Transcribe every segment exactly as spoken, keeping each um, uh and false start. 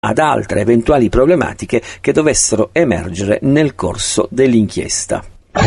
ad altre eventuali problematiche che dovessero emergere nel corso dell'inchiesta.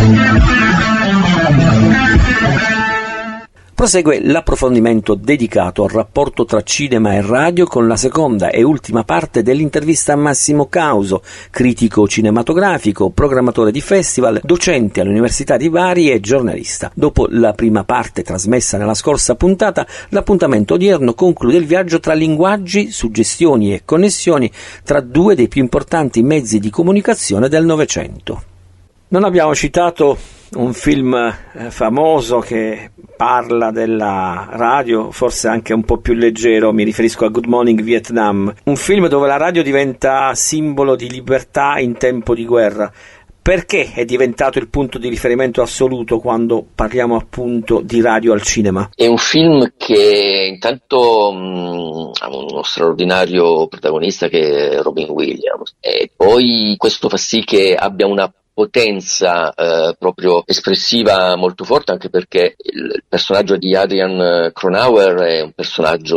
Prosegue l'approfondimento dedicato al rapporto tra cinema e radio con la seconda e ultima parte dell'intervista a Massimo Causo, critico cinematografico, programmatore di festival, docente all'Università di Bari e giornalista. Dopo la prima parte trasmessa nella scorsa puntata, l'appuntamento odierno conclude il viaggio tra linguaggi, suggestioni e connessioni tra due dei più importanti mezzi di comunicazione del Novecento. Non abbiamo citato un film eh, famoso che parla della radio, forse anche un po' più leggero, mi riferisco a Good Morning Vietnam, un film dove la radio diventa simbolo di libertà in tempo di guerra. Perché è diventato il punto di riferimento assoluto quando parliamo appunto di radio al cinema? È un film che intanto mh, ha uno straordinario protagonista che è Robin Williams, e poi questo fa sì che abbia una potenza eh, proprio espressiva molto forte, anche perché il personaggio di Adrian Cronauer è un personaggio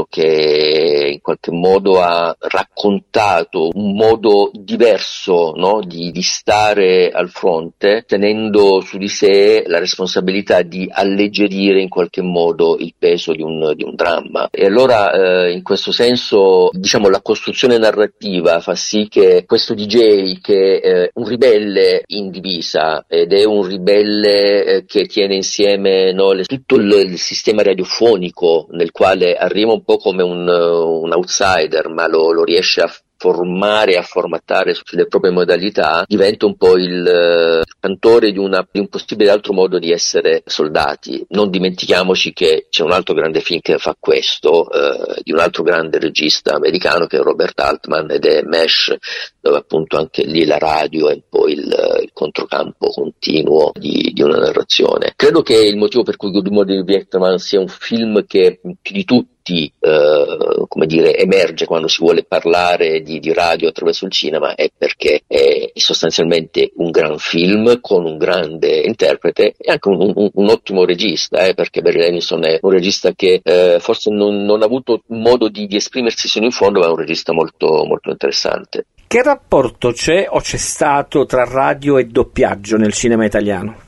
che in qualche modo ha raccontato un modo diverso, no, di, di stare al fronte, tenendo su di sé la responsabilità di alleggerire in qualche modo il peso di un, di un dramma. E allora eh, in questo senso, diciamo, la costruzione narrativa fa sì che questo D J, che è eh, un ribelle in divisa ed è un ribelle eh, che tiene insieme, no, le, tutto il, il sistema radiofonico, nel quale arriva un po' come un, uh, un outsider, ma lo, lo riesce a formare e a formattare sulle proprie modalità, diventa un po' il uh, cantore di, una, di un possibile altro modo di essere soldati. Non dimentichiamoci che c'è un altro grande film che fa questo, uh, di un altro grande regista americano che è Robert Altman, ed è Mesh, dove appunto anche lì la radio è un po' il, il controcampo continuo di, di una narrazione. Credo che il motivo per cui Good Morning Vietnam sia un film che più di tutti Uh, come dire, emerge quando si vuole parlare di, di radio attraverso il cinema, è perché è sostanzialmente un gran film con un grande interprete e anche un, un, un ottimo regista, eh, perché Barry Levinson è un regista che uh, forse non, non ha avuto modo di, di esprimersi sino in fondo, ma è un regista molto, molto interessante. Che rapporto c'è o c'è stato tra radio e doppiaggio nel cinema italiano?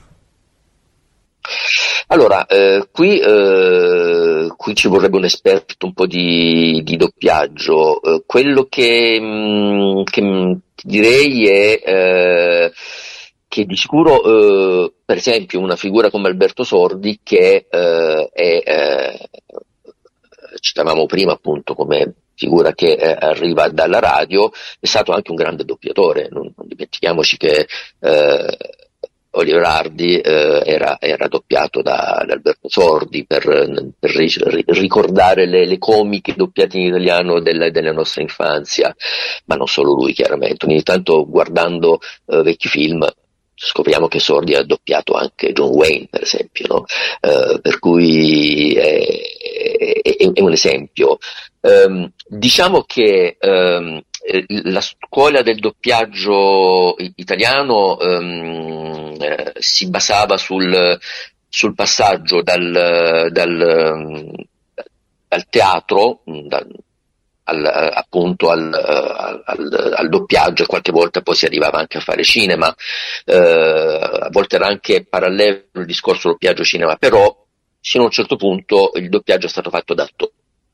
Allora, eh, qui, eh, qui ci vorrebbe un esperto un po' di, di doppiaggio. Eh, quello che, mh, che mh, direi è eh, che di sicuro, eh, per esempio, una figura come Alberto Sordi, che eh, è, eh, citavamo prima appunto come figura che eh, arriva dalla radio, è stato anche un grande doppiatore. Non, non dimentichiamoci che eh, Oliver Hardy eh, era, era doppiato da, da Alberto Sordi per, per ri, ricordare le, le comiche doppiate in italiano della, della nostra infanzia, ma non solo lui, chiaramente. Ogni tanto guardando eh, vecchi film scopriamo che Sordi ha doppiato anche John Wayne, per esempio, no? Eh, per cui è, è, è un esempio. Um, diciamo che um, la scuola del doppiaggio italiano um, eh, si basava sul, sul passaggio dal, dal, dal teatro, dal, al, appunto al, al, al doppiaggio, e qualche volta poi si arrivava anche a fare cinema, eh, a volte era anche parallelo il discorso doppiaggio cinema, però fino a un certo punto il doppiaggio è stato fatto da attori.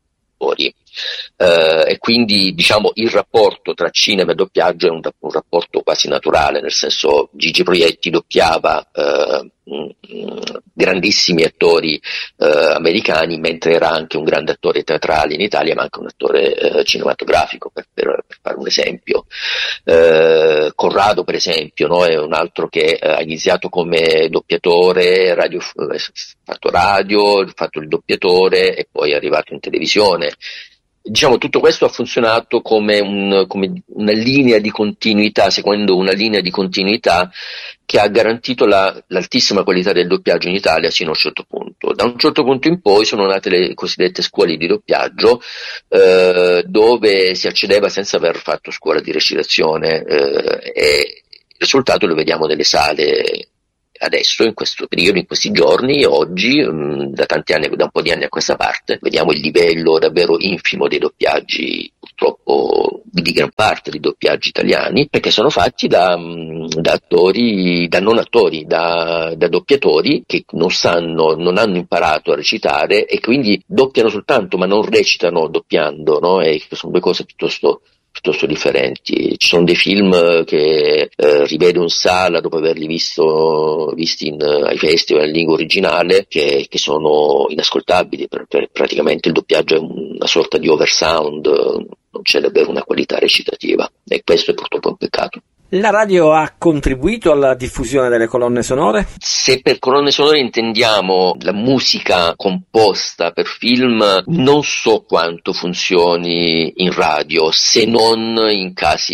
Uh, e quindi diciamo il rapporto tra cinema e doppiaggio è un, un rapporto quasi naturale, nel senso Gigi Proietti doppiava uh, mh, grandissimi attori uh, americani, mentre era anche un grande attore teatrale in Italia, ma anche un attore uh, cinematografico, per, per, per fare un esempio. uh, Corrado, per esempio, no, è un altro che uh, ha iniziato come doppiatore, radio, ha fatto radio, ha fatto il doppiatore e poi è arrivato in televisione. Diciamo, tutto questo ha funzionato come, un, come una linea di continuità, seguendo una linea di continuità che ha garantito la, l'altissima qualità del doppiaggio in Italia sino a un certo punto. Da un certo punto in poi sono nate le cosiddette scuole di doppiaggio, eh, dove si accedeva senza aver fatto scuola di recitazione, eh, e il risultato lo vediamo nelle sale adesso, in questo periodo, in questi giorni, oggi, mh, da tanti anni, da un po' di anni a questa parte, vediamo il livello davvero infimo dei doppiaggi, purtroppo di gran parte dei doppiaggi italiani, perché sono fatti da, da attori, da non attori, da, da doppiatori che non sanno, non hanno imparato a recitare e quindi doppiano soltanto, ma non recitano doppiando, no? E sono due cose piuttosto piuttosto differenti. Ci sono dei film che eh, rivedo in sala dopo averli visto, visti in, ai festival in lingua originale che, che sono inascoltabili, per, per, praticamente il doppiaggio è una sorta di oversound, non c'è davvero una qualità recitativa e questo è purtroppo un peccato. La radio ha contribuito alla diffusione delle colonne sonore? Se per colonne sonore intendiamo la musica composta per film, non so quanto funzioni in radio, se non in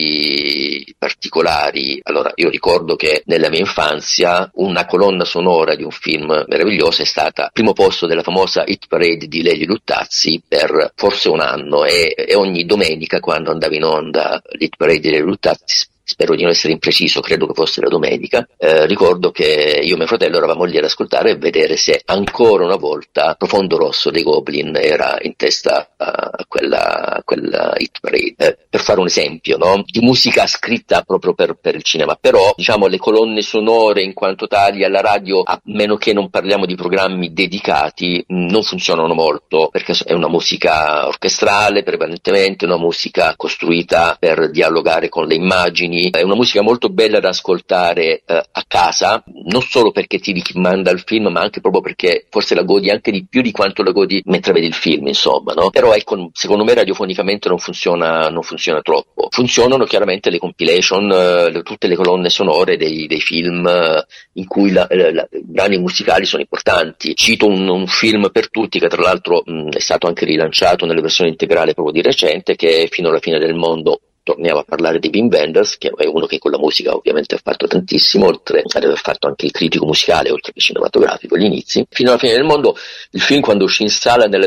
casi particolari. Allora, io ricordo che nella mia infanzia una colonna sonora di un film meraviglioso è stata al primo posto della famosa Hit Parade di Lelio Luttazzi per forse un anno e, e ogni domenica quando andava in onda l'Hit Parade di Lelio Luttazzi, spero di non essere impreciso, credo che fosse la domenica, eh, ricordo che io e mio fratello eravamo lì ad ascoltare e vedere se ancora una volta Profondo Rosso dei Goblin era in testa a quella, a quella hit parade. Eh, per fare un esempio, no? Di musica scritta proprio per, per il cinema, però diciamo le colonne sonore in quanto tali alla radio, a meno che non parliamo di programmi dedicati, non funzionano molto, perché è una musica orchestrale prevalentemente, una musica costruita per dialogare con le immagini. È una musica molto bella da ascoltare eh, a casa, non solo perché ti rimanda al film, ma anche proprio perché forse la godi anche di più di quanto la godi mentre vedi il film, insomma, no? Però ecco, secondo me radiofonicamente non funziona, non funziona troppo. Funzionano chiaramente le compilation, eh, le, tutte le colonne sonore dei, dei film eh, in cui la, la, la, i brani musicali sono importanti. Cito un, un film per tutti che tra l'altro mh, è stato anche rilanciato nella versione integrale proprio di recente, che è Fino alla fine del mondo. Torniamo a parlare di Wim Wenders, che è uno che con la musica ovviamente ha fatto tantissimo, oltre ad aver fatto anche il critico musicale, oltre che cinematografico agli inizi. Fino alla fine del mondo, il film quando uscì in sala nella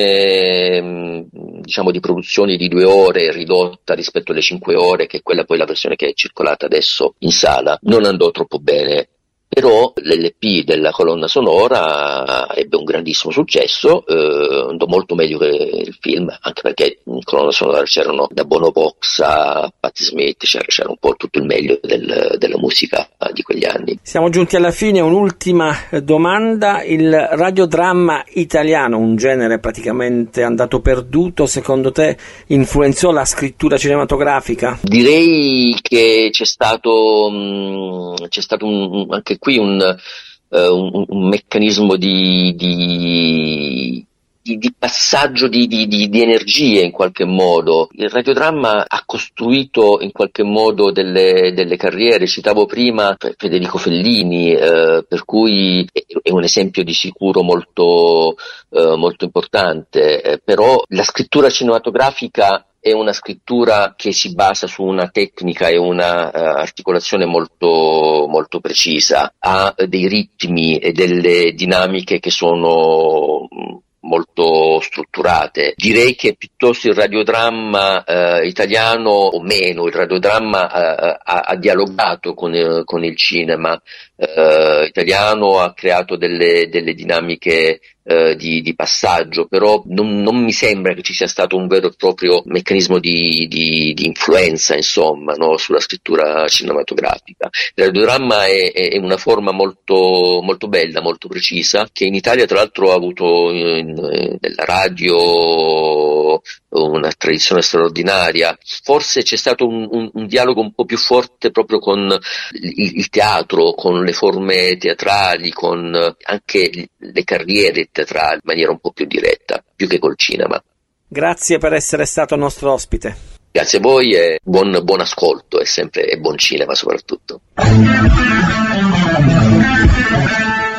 versione diciamo di produzione di due ore, ridotta rispetto alle cinque ore, che è quella poi la versione che è circolata adesso in sala, non andò troppo bene. Però l'L P della colonna sonora ebbe un grandissimo successo, eh, andò molto meglio che il film, anche perché in colonna sonora c'erano da Bono Vox a Patti Smith, c'era, c'era un po' tutto il meglio del, della musica di quegli anni. Siamo giunti alla fine, un'ultima domanda: il radiodramma italiano, un genere praticamente andato perduto, secondo te influenzò la scrittura cinematografica? Direi che c'è stato, mh, c'è stato un, anche qui un, uh, un, un meccanismo di, di, di, di passaggio di, di, di, di energie in qualche modo. Il radiodramma ha costruito in qualche modo delle, delle carriere. Citavo prima Federico Fellini, eh, per cui è un esempio di sicuro molto, eh, molto importante, eh, però la scrittura cinematografica è una scrittura che si basa su una tecnica e una uh, articolazione molto, molto precisa, ha dei ritmi e delle dinamiche che sono molto strutturate. Direi che piuttosto il radiodramma eh, italiano, o meno, il radiodramma eh, ha, ha dialogato con, eh, con il cinema eh, italiano, ha creato delle, delle dinamiche eh, di, di passaggio, però non, non mi sembra che ci sia stato un vero e proprio meccanismo di, di, di influenza, insomma, no, sulla scrittura cinematografica. Il radiodramma è, è una forma molto, molto bella, molto precisa, che in Italia tra l'altro ha avuto in, nella radio una tradizione straordinaria. Forse c'è stato un, un, un dialogo un po' più forte proprio con il, il teatro, con le forme teatrali, con anche le carriere teatrali in maniera un po' più diretta, più che col cinema. Grazie per essere stato nostro ospite. Grazie a voi e buon, buon ascolto e sempre e buon cinema soprattutto.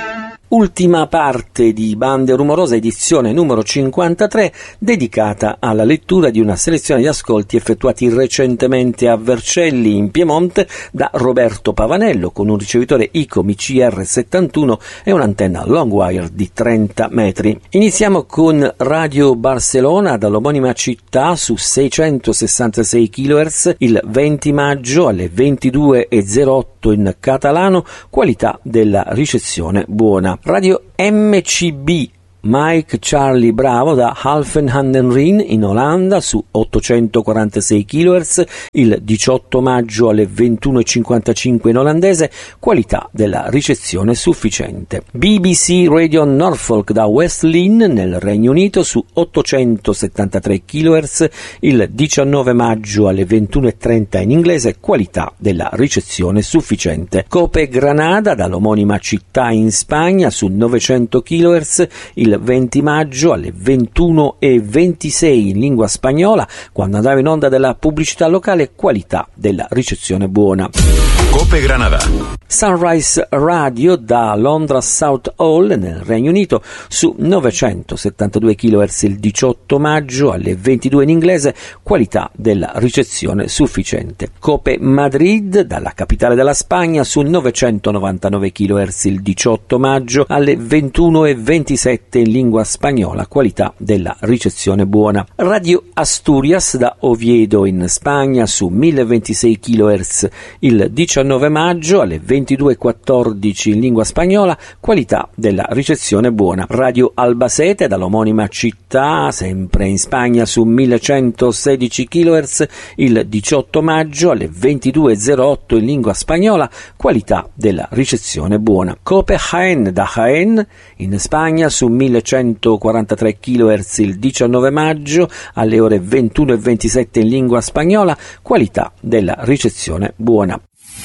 Ultima parte di Bande Rumorose, edizione numero cinquantatré, dedicata alla lettura di una selezione di ascolti effettuati recentemente a Vercelli, in Piemonte, da Roberto Pavanello, con un ricevitore ICOM I C R settantuno e un'antenna Longwire di trenta metri. Iniziamo con Radio Barcellona, dall'omonima città, su seicentosessantasei chilohertz, il venti maggio alle ventidue e zero otto in catalano, qualità della ricezione buona. Radio M C B Mike Charlie Bravo da Alphen aan den Rijn in Olanda, su ottocentoquarantasei chilohertz, il diciotto maggio alle ventuno e cinquantacinque in olandese, qualità della ricezione sufficiente. B B C Radio Norfolk da West Lynne nel Regno Unito, su ottocentosettantatré chilohertz, il diciannove maggio alle ventuno e trenta in inglese, qualità della ricezione sufficiente. Cope Granada dall'omonima città in Spagna, su novecento chilohertz, il il venti maggio alle ventuno e ventisei in lingua spagnola, quando andava in onda della pubblicità locale, qualità della ricezione buona. Cope Granada. Sunrise Radio da Londra South Hall nel Regno Unito, su novecentosettantadue chilohertz, il diciotto maggio alle ventidue in inglese, qualità della ricezione sufficiente. Cope Madrid dalla capitale della Spagna, su novecentonovantanove chilohertz, il diciotto maggio alle ventuno e ventisette in lingua spagnola, qualità della ricezione buona. Radio Asturias da Oviedo in Spagna, su milleventisei chilohertz, il diciannove maggio alle ventidue e quattordici in lingua spagnola, qualità della ricezione buona. Radio Albacete dall'omonima città, sempre in Spagna, su millecentosedici chilohertz, il diciotto maggio alle ventidue e zero otto in lingua spagnola, qualità della ricezione buona. Cope Jaén da Jaén in Spagna, su millecentoquarantatré chilohertz, il diciannove maggio alle ore ventuno e ventisette in lingua spagnola, qualità della ricezione buona.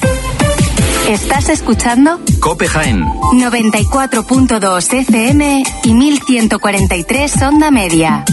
¿Estás escuchando? Cope Jaén. noventa y cuatro punto dos F M y mil ciento cuarenta y tres onda media.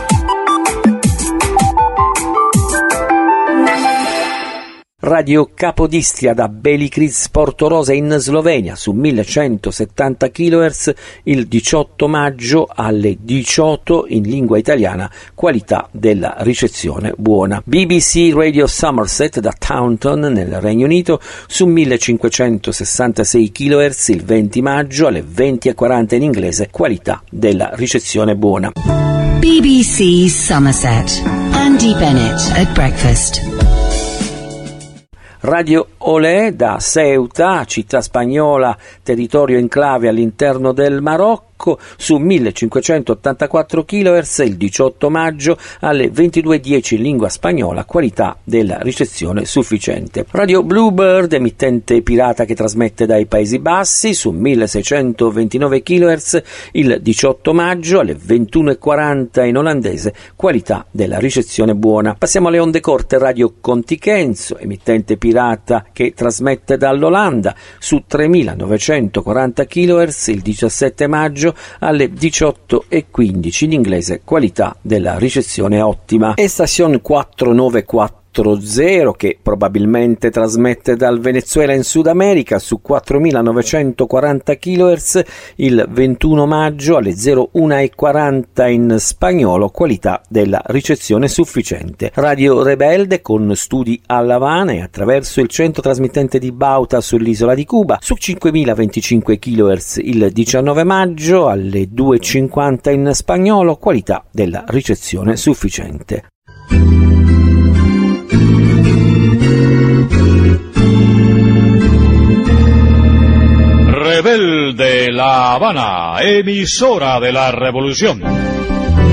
Radio Capodistria da Belicris Portorosa in Slovenia, su millecentosettanta chilohertz, il diciotto maggio alle diciotto in lingua italiana, qualità della ricezione buona. B B C Radio Somerset da Taunton nel Regno Unito, su millecinquecentosessantasei chilohertz, il venti maggio alle venti e quaranta in inglese, qualità della ricezione buona. B B C Somerset. Andy Bennett at breakfast. Radio Olé da Ceuta, città spagnola, territorio enclave all'interno del Marocco, su millecinquecentottantaquattro chilohertz, il diciotto maggio alle ventidue e dieci in lingua spagnola, qualità della ricezione sufficiente. Radio Bluebird, emittente pirata che trasmette dai Paesi Bassi, su milleseicentoventinove chilohertz, il diciotto maggio alle ventuno e quaranta in olandese, qualità della ricezione buona. Passiamo alle onde corte. Radio Conticenzo, emittente pirata che trasmette dall'Olanda, su tremilanovecentoquaranta chilohertz, il diciassette maggio alle diciotto e quindici in inglese, qualità della ricezione ottima. E Station quattrocentonovantaquattro che probabilmente trasmette dal Venezuela in Sud America, su quattromilanovecentoquaranta chilohertz, il ventuno maggio alle zero uno e quaranta in spagnolo, qualità della ricezione sufficiente. Radio Rebelde con studi a La Habana e attraverso il centro trasmittente di Bauta sull'isola di Cuba, su cinquemilaventicinque chilohertz, il diciannove maggio alle due e cinquanta in spagnolo, qualità della ricezione sufficiente. Rebelde La Habana, emisora de la revolución.